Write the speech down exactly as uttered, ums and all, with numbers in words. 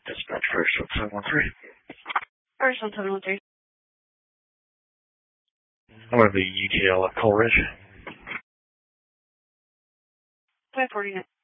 Dispatch first one seven one three. First one seven one three. I'm going to be U T L at Coleridge. five forty-nine.